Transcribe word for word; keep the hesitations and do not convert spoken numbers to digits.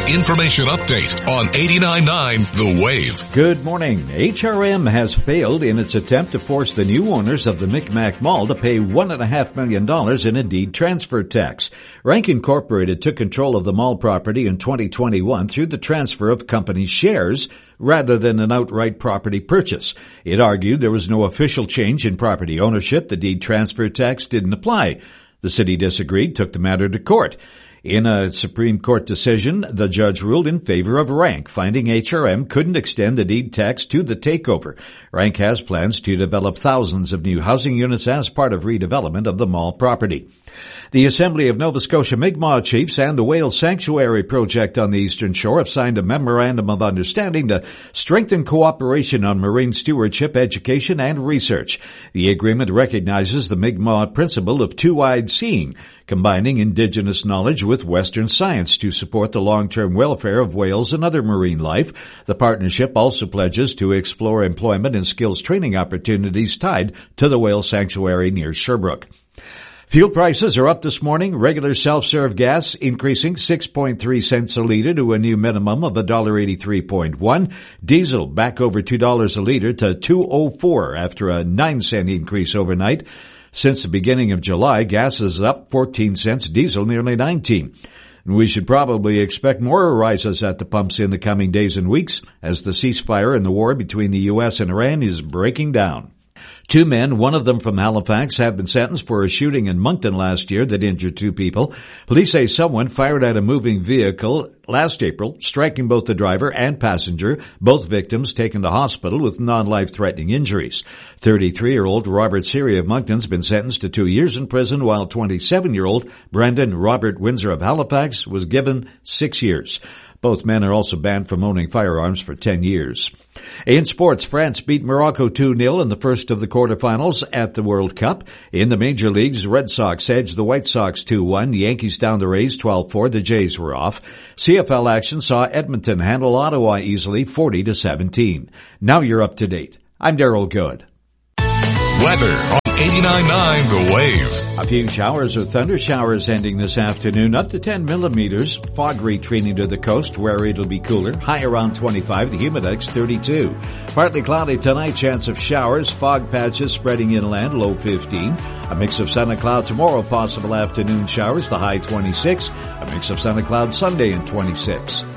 information update on eighty-nine point nine The Wave. Good morning. H R M has failed in its attempt to force the new owners of the Micmac Mall to pay one and a half million dollars in a deed transfer tax. Rank Incorporated took control of the mall property in twenty twenty-one through the transfer of company shares rather than an outright property purchase. It argued there was no official change in property ownership. The deed transfer tax didn't apply. The city disagreed, took the matter to court. In a Supreme Court decision, the judge ruled in favor of Rank, finding H R M couldn't extend the deed tax to the takeover. Rank has plans to develop thousands of new housing units as part of redevelopment of the mall property. The Assembly of Nova Scotia Mi'kmaq Chiefs and the Whale Sanctuary Project on the Eastern Shore have signed a memorandum of understanding to strengthen cooperation on marine stewardship, education, and research. The agreement recognizes the Mi'kmaq principle of two-eyed seeing, combining Indigenous knowledge with Western science to support the long-term welfare of whales and other marine life. The partnership also pledges to explore employment and skills training opportunities tied to the Whale Sanctuary near Sherbrooke. Fuel prices are up this morning. Regular self-serve gas increasing six point three cents a liter to a new minimum of one dollar eighty-three point one. Diesel back over two dollars a liter to two dollars oh four after a nine cent increase overnight. Since the beginning of July, gas is up fourteen cents, diesel nearly nineteen. We should probably expect more rises at the pumps in the coming days and weeks as the ceasefire in the war between the U S and Iran is breaking down. Two men, one of them from Halifax, have been sentenced for a shooting in Moncton last year that injured two people. Police say someone fired at a moving vehicle last April, striking both the driver and passenger, both victims taken to hospital with non-life-threatening injuries. thirty-three-year-old Robert Siri of Moncton's been sentenced to two years in prison, while twenty-seven-year-old Brendan Robert Windsor of Halifax was given six years. Both men are also banned from owning firearms for ten years. In sports, France beat Morocco two nil in the first of the quarterfinals at the World Cup. In the major leagues, Red Sox edged the White Sox two one. Yankees down the Rays twelve four. The Jays were off. C F L action saw Edmonton handle Ottawa easily forty to seventeen. Now you're up to date. I'm Daryl Good. Weather on eighty-nine point nine The Wave. A few showers or thunder showers ending this afternoon, up to ten millimeters. Fog retreating to the coast where it'll be cooler, high around twenty-five, the humidex thirty-two. Partly cloudy tonight, chance of showers, fog patches spreading inland, low fifteen. A mix of sun and cloud tomorrow, possible afternoon showers, the high twenty-six. A mix of sun and cloud Sunday and twenty-six.